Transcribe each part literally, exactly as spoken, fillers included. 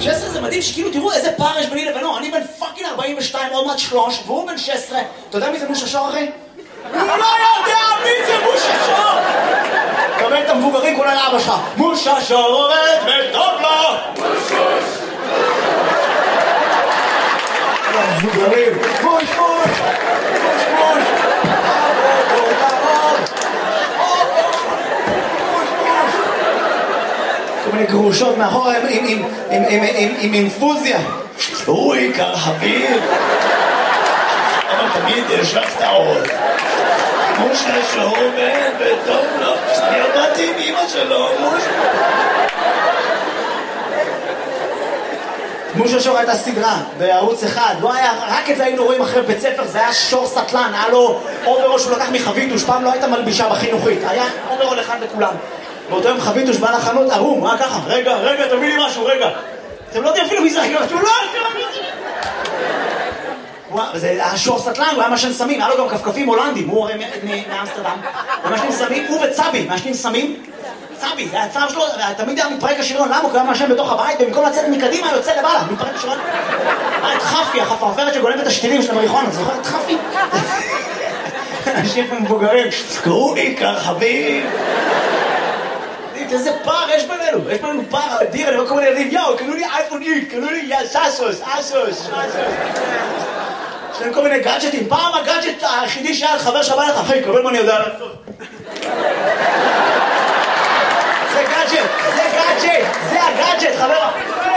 שש עשרה זה מדהים שכאילו תראו איזה פער יש ביני לבינו, אני בן פאקינג ארבעים ושתיים, עוד מעט שלוש, והוא בן שש עשרה. אתה יודע מי זה מושה שור אחי? הוא לא יודע מי זה מושה שור! קבל את המבוגרים כולל אבא שלך. מושה שור עובד וטוב לו! מושוש! המבוגרים! מוש מוש! מוש מוש! כל מיני גרושות מאחור עם אינפוזיה. הוא עיקר חביב. אבל תמיד יש לך טעות. מושה שור עובד וטוב לו. אני עבדתי עם אמא שלו, מושה. מושה שור הייתה סדרה בערוץ אחד, לא היה, רק את זה היינו רואים אחרי בית ספר, זה היה שור סטלן, היה לו אוברול שהוא לקח מחביתוש, פעם לא הייתה מלבישה בחינוכית, היה אוברול אחד לכולם. באותו יום חביתוש בא לחנות ערום, מה ככה? רגע, רגע, תביא לי משהו, רגע. אתם לא יודעים אפילו מי זה, הוא לא... זה היה שור סטלן, הוא היה משן סמים, היה לו גם כפכפים הולנדים, הוא הרי מאמסטרדם. הוא משנים סמים, הוא וצבי, משנים סמים. צבי, זה הצו שלו, תמיד היה מתפרק השריון, למה? הוא היה משן בתוך הבית, במקום לצאת מקדימה, יוצא למעלה, מתפרק השריון. היה את חפי, החפרפרת שגונבת את השתילים של המריחואנה, זוכר את חפי? אנשים מבוגרים, קראו לי כרחבים. איזה פער יש בינינו, יש בינינו פער אדיר, אני רואה כל מיני ילדים, יאו, קנו לי אייפון איקס, קנו לי סאסוס, אסוס, אסוס. יש להם כל מיני גאדג'טים, פעם הגאדג'ט היחידי שהיה חבר שבא לך, אחי, קבל מה אני יודע לעשות. זה גאדג'ט, זה גאדג'ט, זה הגאדג'ט, חבר.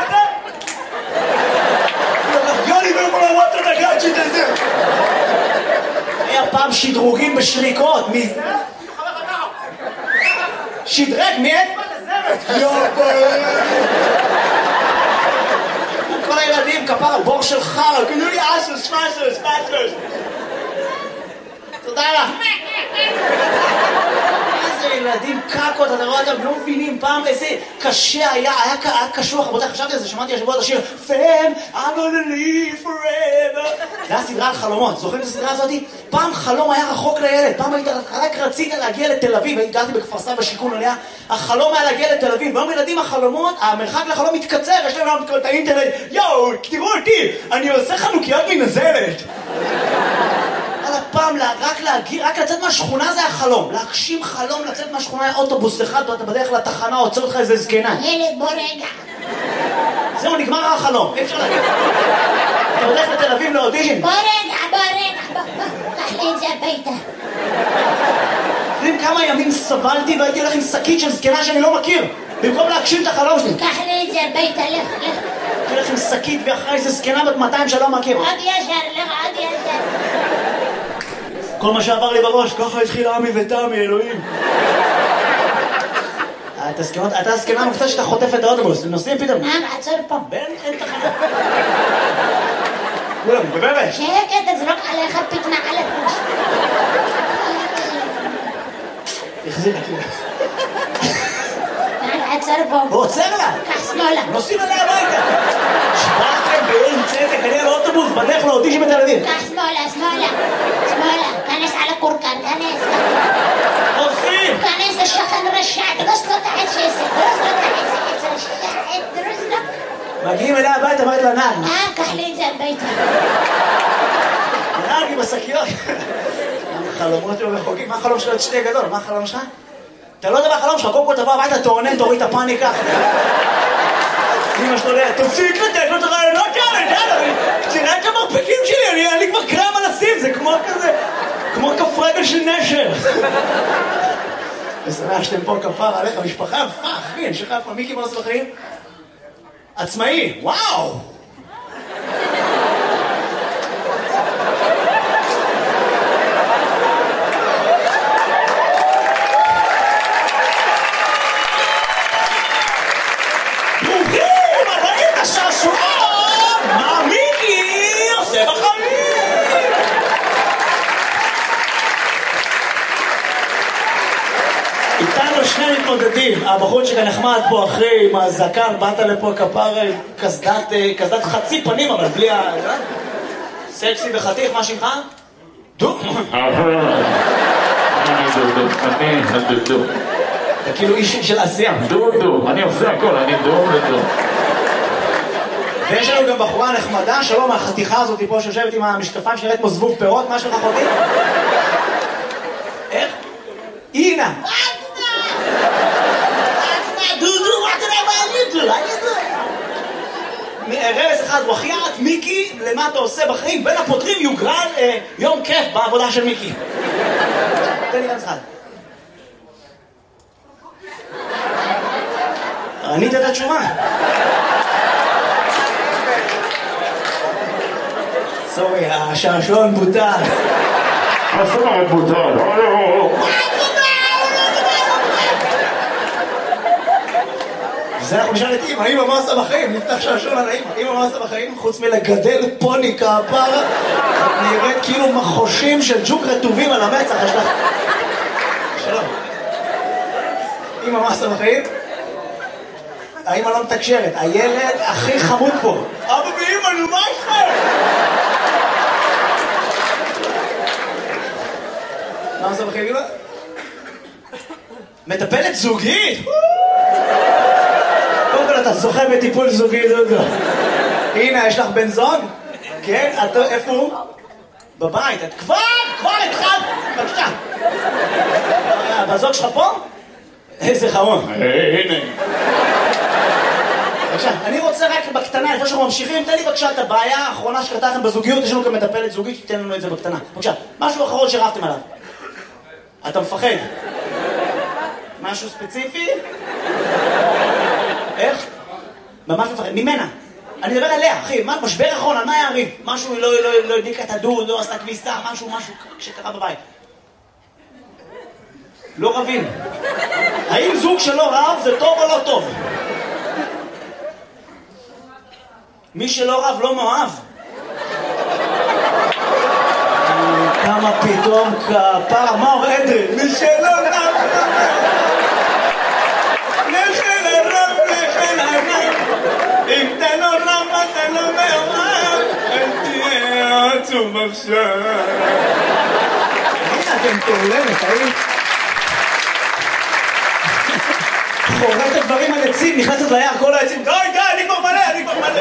יוני לא יכול לראות את הגאדג'ט הזה. היה פעם שדרוגים בשריקות, שדרג, מי את? כל הילדים, כפר, בור של חר, קנו לי אסוס, פסוס, פסוס. תודה לך. איזה ילדים קקות, אתה רואה אותם, לא מבינים פעם איזה קשה היה, היה קשוח, רבותיי, חשבתי על זה, שמעתי השבוע את השיר Fam, I'm gonna live forever. זה היה סדרה על חלומות, זוכרים את הסדרה הזאת? פעם חלום היה רחוק לילד, פעם היית, רק רצית להגיע לתל אביב, הגעתי בכפר סבא בשיכון עליה, החלום היה להגיע לתל אביב, והיום ילדים החלומות, המרחק לחלום מתקצר, יש להם את האינטרנט, יואו, תראו אותי, אני עושה חנוכיות מנזלת. פעם רק להגיע, רק לצאת מהשכונה זה החלום. להגשים חלום, לצאת מהשכונה היה אוטובוס אחד, ואתה בדרך לתחנה, עוצר אותך איזה זקנה. ילד, בוא רגע. זהו, נגמר החלום, אי אפשר להגיד. אתה הולך לתל אביב לאודישן. בוא רגע, בוא רגע, בוא, בוא, קח לי את זה הביתה. יודעים כמה ימים סבלתי והייתי הולך עם שקית של זקנה שאני לא מכיר. במקום להגשים את החלום שלי. קח לי את זה הביתה, לך, לך. הייתי הולך עם שקית ואחרי איזה זקנה בת מאתיים שלא מכיר. עוד ישר, לך, עוד ישר. כל מה שעבר לי בראש, ככה התחיל עמי ותמי, אלוהים. אתה הסכנה מוקצה שאתה חוטף את האוטובוס, נוסעים פתאום. מה, עצור פה. בן, אין תחנה. כולם, בבבת. שקט, תזרוק עליך פתנה על הפוש. תחזיר לכם. עצור פה. הוא עוצר לה. קח שמאלה. נוסעים עליה הביתה. שבאתם באין צדק, אני על האוטובוס, בדרך לאודישן בתל אביב. קח שמאלה, שמאלה. שמאלה. כנס על הקורקן, כנס. נוסעים. כנס לשכן רשע, דרוס לו את העץ שעשר. דרוס לו את העץ, העץ רשע. דרוס לו. מגיעים אליה הביתה, אמרת לה נעל. אה, קח לי את זה הביתה. נעל עם השקיות. חלומות לא רחוקים. מה החלום שלו? את שתי גדול. מה החלום שלך? אתה לא יודע מה החלום שלך, קודם כל תבוא הביתה, תעונן, תוריד את הפאניקה. אמא שלו לאה, תפסיק לתת לו את הרעיונות כאלה, יאללה, תראה את המרפקים שלי, אני כבר קרם על הסים, זה כמו כזה, כמו כף רגל של נשר. אני שמח שאתם פה כפר עליך, משפחה, מה אחי, אני שחרר פה, מיקי מה עושה בחיים? עצמאי, וואו! הבחור שכאן נחמד פה אחרי עם הזקן, באת לפה כפר קסדת, קסדת חצי פנים, אבל בלי ה... סקסי וחתיך, מה שמך? דו? אני דודו, אני הדודו. אתה כאילו איש של עשייה. דודו, אני עושה הכל, אני דודו. ויש לנו גם בחורה נחמדה, שלום, החתיכה הזאת פה שיושבת עם המשקפיים שנראית כמו זבוב פירות, מה שלך אחותי? איך? אינה. דודו, מה תראה מה אני דו? רמז אחד, וחיית, מיקי, למה אתה עושה בחיים? בין הפותרים יוגרל יום כיף בעבודה של מיקי. תן לי רמז אחד. ענית את התשובה. סורי, השעשועון בוטל. השעשועון בוטל. זה אנחנו נשאל את אמא, אמא מה עושה בחיים? נפתח שעשועון על האמא. אמא מה עושה בחיים? חוץ מלגדל פוני כפרה, נראית כאילו מחושים של ג'וק רטובים על המצח. יש לך... שלום. אמא מה עושה בחיים? האמא לא מתקשרת, הילד הכי חמוד פה. אבא ואמא, נו מה איתכם? מה עושה בחיים, אמא? מטפלת זוגית? קודם כל אתה זוכה בטיפול זוגי, דודו. הנה, יש לך בן זוג? כן? איפה הוא? בבית. את כבר, כבר התחלת. בבקשה. בזוג שלך פה? איזה חמוד. הנה. בבקשה, אני רוצה רק בקטנה, לפני שאנחנו ממשיכים, תן לי בבקשה את הבעיה האחרונה שקרתה לכם בזוגיות, יש לנו גם מטפלת זוגית, שתיתן לנו את זה בקטנה. בבקשה, משהו אחרון שרבתם עליו. אתה מפחד? משהו ספציפי? איך? ממש מפחד, ממנה. אני מדבר עליה, אחי, מה, משבר אחרון, על מה היה הריב? משהו, לא, לא, לא הדליקה את הדוד, לא עשתה כביסה, משהו, משהו שקרה בבית. לא רבים. האם זוג שלא רב זה טוב או לא טוב? מי שלא רב לא מאוהב. כמה פתאום כפר, מה אומר אדרי? מי שלא רב נכן הרב, נכן הרב, אם אתה לא רב אתה לא מאוהב, אל תהיה עצוב עכשיו. הנה אתם תעולמת, האם? חורקת דברים על עצים, נכנסת ליער, כל העצים, די, די, אני כבר מלא, אני כבר מלא.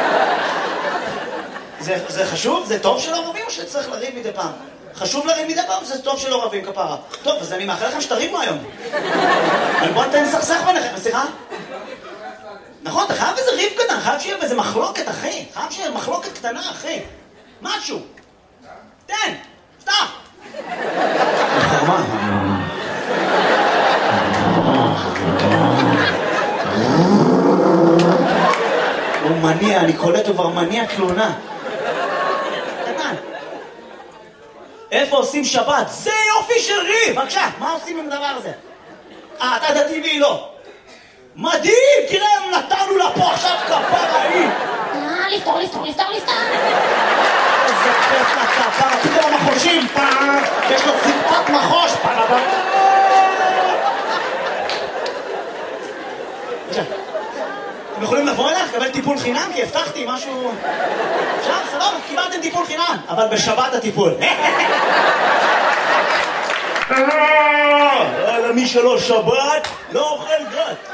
זה, זה חשוב? זה טוב שלא רבים או שצריך לריב מדי פעם? חשוב לריב מדי פעם, זה טוב שלא רבים כפרה. טוב, אז אני מאחל לכם שתריבו היום. אבל בוא נתן סכסך ביניכם, סליחה? נכון, אתה חייב איזה ריב קטן, חייב שיהיה איזה מחלוקת, אחי. חייב שיהיה מחלוקת קטנה, אחי. משהו. תן, פתח. חרמה. הוא מניע, אני קולט, הוא כבר מניע תלונה. קטן. איפה עושים שבת? זה יופי של ריב! בבקשה, מה עושים עם הדבר הזה? אה, אתה דתי והיא לא. מדהים! תראה, נתנו לה פה עכשיו כפרה היא! אה, לפתור, לפתור, לפתור, לפתור! איזה כיף לכפרה, פתאום המחושים, פעם! יש לו זיפת מחוש! פעם! בבקשה. אתם יכולים לבוא אליך, לקבל טיפול חינם? כי הבטחתי משהו... אפשר, סבבה, קיבלתם טיפול חינם, אבל בשבת הטיפול. מי שלא שבת, לא אוכל גת.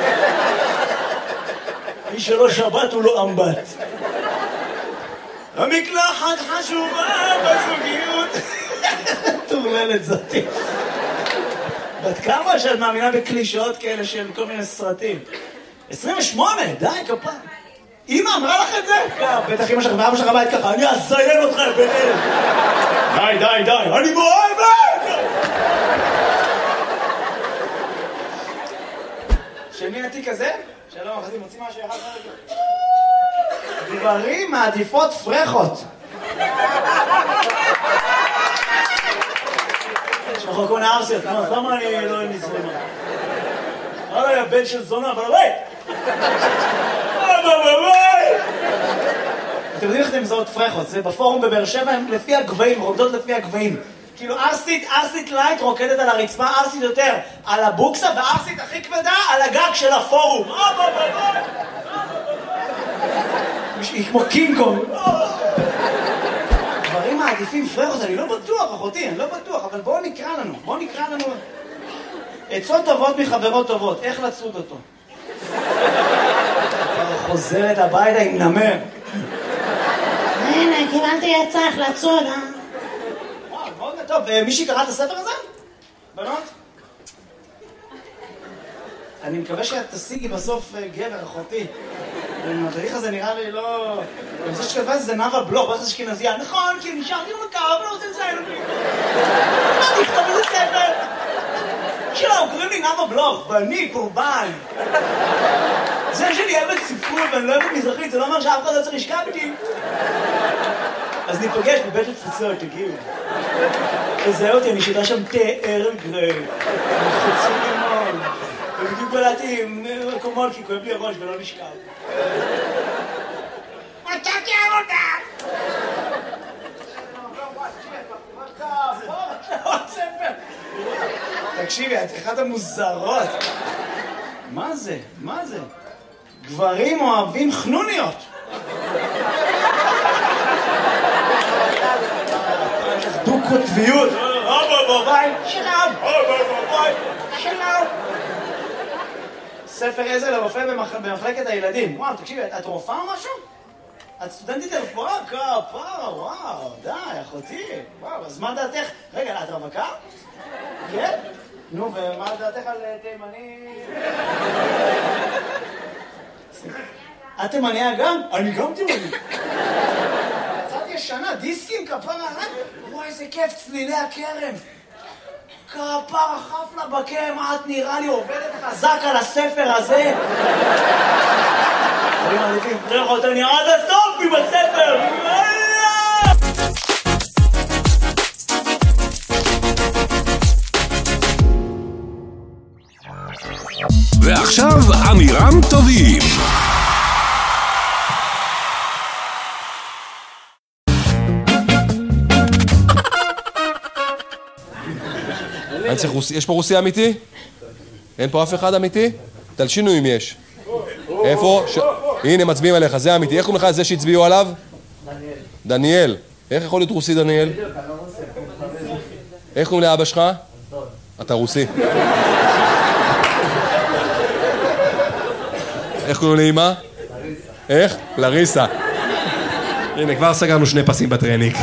מי שלא שבת הוא לא אמבט. המקלחת חשובה בזוגיות. תורללת זאתי. בת כמה שאת מאמינה בקלישאות כאלה של כל מיני סרטים? עשרים ושמונה, די, כפה. אמא אמרה לך את זה? בטח אמא שלך ואבא שלך בית ככה, אני אזיין אותך בן אלף. די, די, די, אני מאוהבת! של מי התיק הזה? שלום, אחזי, מוציא משהו אחד רגע. גברים מעדיפות פרחות. יש לך כל מיני ארסיות, למה אני לא נזרמה? הלאה, יא בן של זונה, אבל הרי! אתם יודעים איך אתם מזהות פרחות? זה בפורום בבאר שבע, הם לפי הגבהים, רוקדות לפי הגבהים. כאילו ארסית, ארסית לייט רוקדת על הרצפה, ארסית יותר על הבוקסה, וארסית הכי כבדה על הגג של הפורום. היא כמו קינג קונג. דברים מעדיפים פרחות, אני לא בטוח, אחותי, אני לא בטוח, אבל בואו נקרא לנו, בואו נקרא לנו... עצות טובות מחברות טובות, איך לצוד אותו? חוזרת הביתה עם נמר. הנה, קיבלתי יצח לצוד, אה? וואו, מאוד טוב. מישהי קרא את הספר הזה? בנות? אני מקווה שאת תשיגי בסוף גבר, אחותי. המדריך הזה נראה לי לא... אני חושב שכתבה זה נאווה בלוך, ואיך אשכנזייה. נכון, כי נשארתי במקר, אבל לא רוצה לציין אותי. מה תכתוב איזה ספר? שלום, קוראים לי נאווה בלוך, ואני קורבן. זה שאני אוהבת ספרות ואני לא אוהבת מזרחית, זה לא אומר שאף אחד לא צריך לשכב איתי. אז ניפגש בבית התפוצות, תגיעו. תזהה אותי, אני שותה שם תה ארל גריי. חוצים לימון. ובדיוק בלעתי מקומות כי כואב לי הראש ולא נשכב. מצאתי עבודה! תקשיבי, את אחת המוזרות. מה זה? מה זה? גברים אוהבים חנוניות. דו-קוטביות. שלום, שלום. ספר עזר לרופא במחלקת הילדים. וואו, תקשיבי, את רופאה או משהו? את סטודנטית לרפואה? כפרה, וואו, די, אחותי. וואו, אז מה דעתך? רגע, את רווקה? כן? נו, ומה דעתך על תימני? את תימניה גם? אני גם תימני. קצת ישנה, דיסקים, כפרה, וואי, איזה כיף, צלילי הכרם. כפרה, חפלה בקרם, את נראה לי עובדת חזק על הספר הזה. אני מעדיף לפרח אותני עד הסוף עם הספר. ועכשיו אמירם טובים. יש פה רוסי אמיתי? אין פה אף אחד אמיתי? תלשינו אם יש. איפה? הנה מצביעים עליך, זה אמיתי. איך קוראים לך זה שהצביעו עליו? דניאל. דניאל. איך יכול להיות רוסי דניאל? איך קוראים לאבא שלך? אנטון. אתה רוסי. איך קוראים לאמא? לריסה. איך? לריסה. הנה, כבר סגרנו שני פסים בטרניק.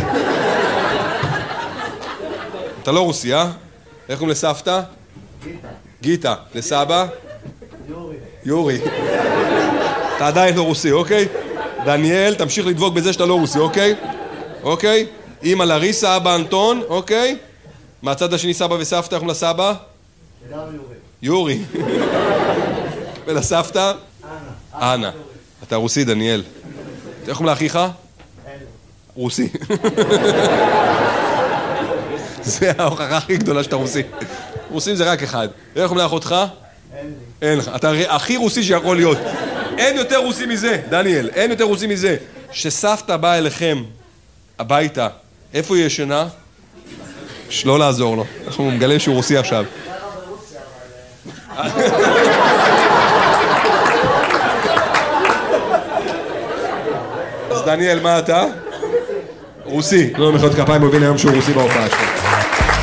אתה לא רוסי, אה? איך קוראים לסבתא? גיטה. גיטה. לסבא? יורי. יורי. אתה עדיין לא רוסי, אוקיי? דניאל, תמשיך לדבוק בזה שאתה לא רוסי, אוקיי? אוקיי? אמא לריסה, אבא אנטון, אוקיי? מהצד השני סבא וסבתא, איך קוראים לסבא? יורי. יורי. ולסבתא? אנה. אנה. אתה רוסי, דניאל. איך קוראים לאחיך? אלי. רוסי. זה ההוכחה הכי גדולה שאתה רוסי. רוסים זה רק אחד. איך קוראים לאחותך? אין לי. אין לך. אתה הכי רוסי שיכול להיות. אין יותר רוסי מזה, דניאל. אין יותר רוסי מזה. שסבתא באה אליכם הביתה, איפה היא ישנה? שלא לעזור לו. אנחנו מגלה שהוא רוסי עכשיו. אז דניאל, מה אתה? רוסי. לא מחיאות כפיים, הוא הבין היום שהוא רוסי בהופעה שלו.